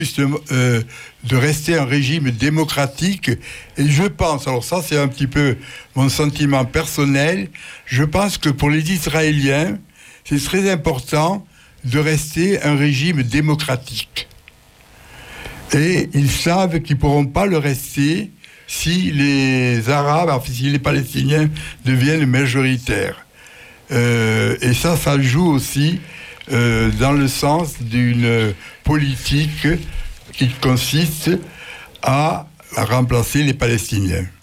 justement, de rester un régime démocratique. Et je pense, alors ça c'est un petit peu mon sentiment personnel, je pense que pour les Israéliens, c'est très important de rester un régime démocratique. Et ils savent qu'ils ne pourront pas le rester si les Arabes, enfin, si les Palestiniens deviennent majoritaires. Et ça joue aussi dans le sens d'une politique qui consiste à remplacer les Palestiniens.